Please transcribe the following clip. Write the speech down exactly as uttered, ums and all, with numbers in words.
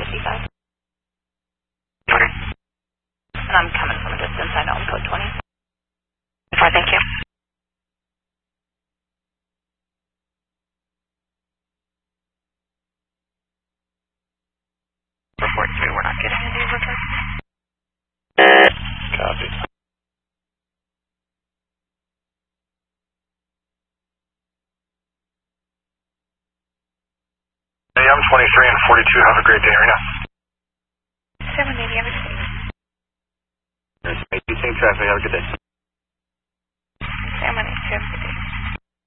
fifty-five. Okay. And I'm coming from a distance, I know I'm code twenty. Fine, thank you. Report three, we're not getting any reports. Copy. A M twenty-three and forty-two, have a great day, Rena. seven eighty, have a good day. Same traffic, have a good day.